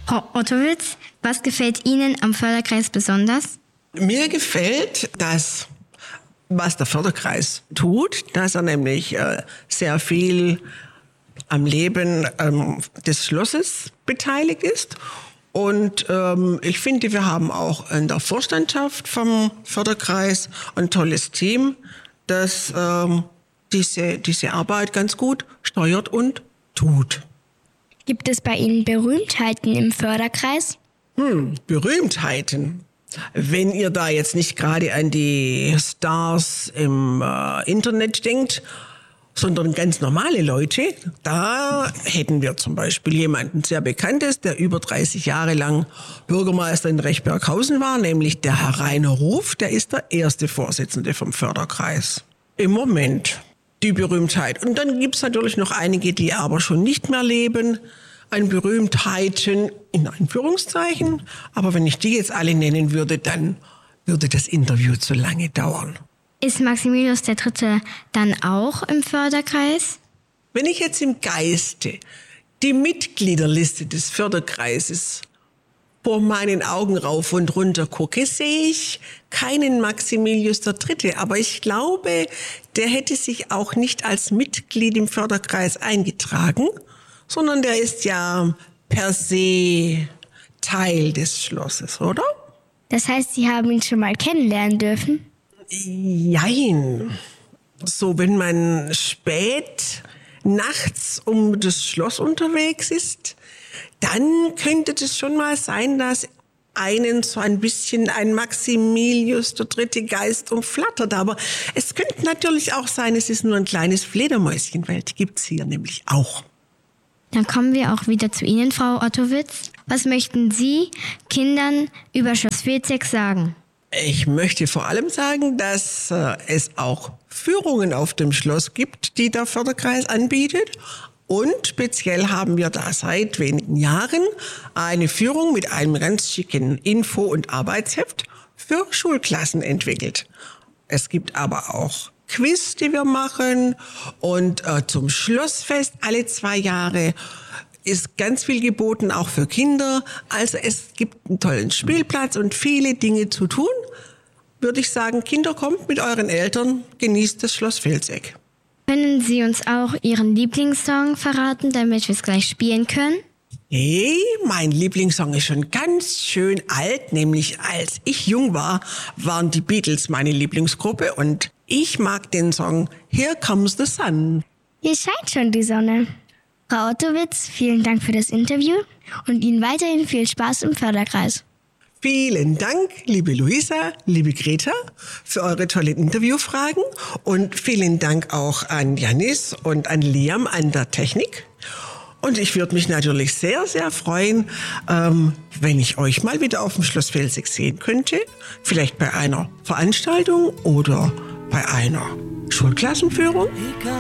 Frau Ottowitz, was gefällt Ihnen am Förderkreis besonders? Mir gefällt das, was der Förderkreis tut, dass er nämlich sehr viel am Leben des Schlosses beteiligt ist. Und ich finde, wir haben auch in der Vorstandschaft vom Förderkreis ein tolles Team, das diese Arbeit ganz gut steuert und tut. Gibt es bei Ihnen Berühmtheiten im Förderkreis? Berühmtheiten. Wenn ihr da jetzt nicht gerade an die Stars im Internet denkt, sondern ganz normale Leute, da hätten wir zum Beispiel jemanden sehr Bekanntes, der über 30 Jahre lang Bürgermeister in Rechberghausen war, nämlich der Herr Rainer Ruf, der ist der erste Vorsitzende vom Förderkreis. Im Moment die Berühmtheit. Und dann gibt's natürlich noch einige, die aber schon nicht mehr leben, an Berühmtheiten in Anführungszeichen. Aber wenn ich die jetzt alle nennen würde, dann würde das Interview zu lange dauern. Ist Maximilius III. Dann auch im Förderkreis? Wenn ich jetzt im Geiste die Mitgliederliste des Förderkreises vor meinen Augen rauf und runter gucke, sehe ich keinen Maximilius III. Aber ich glaube, der hätte sich auch nicht als Mitglied im Förderkreis eingetragen, sondern der ist ja per se Teil des Schlosses, oder? Das heißt, Sie haben ihn schon mal kennenlernen dürfen? Jein. So, wenn man spät nachts um das Schloss unterwegs ist, dann könnte das schon mal sein, dass einen so ein bisschen ein Maximilius III. Geist umflattert. Aber es könnte natürlich auch sein, es ist nur ein kleines Fledermäuschen, weil die gibt's hier nämlich auch. Dann kommen wir auch wieder zu Ihnen, Frau Ottowitz. Was möchten Sie Kindern über Schloss Vilseck sagen? Ich möchte vor allem sagen, dass es auch Führungen auf dem Schloss gibt, die der Förderkreis anbietet. Und speziell haben wir da seit wenigen Jahren eine Führung mit einem ganz schicken Info- und Arbeitsheft für Schulklassen entwickelt. Es gibt aber auch Quiz, die wir machen. Und zum Schlossfest alle 2 Jahre ist ganz viel geboten, auch für Kinder. Also es gibt einen tollen Spielplatz und viele Dinge zu tun. Würde ich sagen, Kinder, kommt mit euren Eltern, genießt das Schloss Vilseck. Können Sie uns auch Ihren Lieblingssong verraten, damit wir es gleich spielen können? Hey, mein Lieblingssong ist schon ganz schön alt, nämlich als ich jung war, waren die Beatles meine Lieblingsgruppe und ich mag den Song Here Comes the Sun. Hier scheint schon die Sonne. Frau Ottowitz, vielen Dank für das Interview und Ihnen weiterhin viel Spaß im Förderkreis. Vielen Dank, liebe Luisa, liebe Greta, für eure tollen Interviewfragen und vielen Dank auch an Janis und an Liam an der Technik. Und ich würde mich natürlich sehr, sehr freuen, wenn ich euch mal wieder auf dem Schloss Vilseck sehen könnte. Vielleicht bei einer Veranstaltung oder bei einer Schulklassenführung.